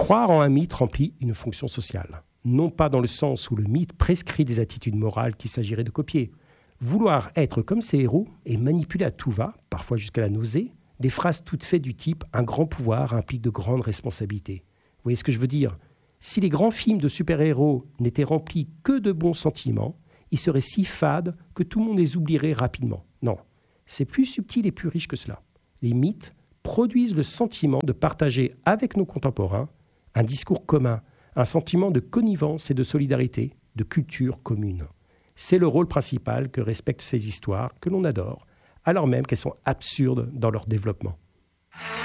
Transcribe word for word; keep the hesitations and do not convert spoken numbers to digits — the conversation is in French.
Croire en un mythe remplit une fonction sociale. Non pas dans le sens où le mythe prescrit des attitudes morales qu'il s'agirait de copier. Vouloir être comme ces héros et manipuler à tout va, parfois jusqu'à la nausée, des phrases toutes faites du type « un grand pouvoir implique de grandes responsabilités ». Vous voyez ce que je veux dire ? Si les grands films de super-héros n'étaient remplis que de bons sentiments, ils seraient si fades que tout le monde les oublierait rapidement. Non, c'est plus subtil et plus riche que cela. Les mythes produisent le sentiment de partager avec nos contemporains un discours commun, un sentiment de connivence et de solidarité, de culture commune. C'est le rôle principal que respectent ces histoires que l'on adore, alors même qu'elles sont absurdes dans leur développement.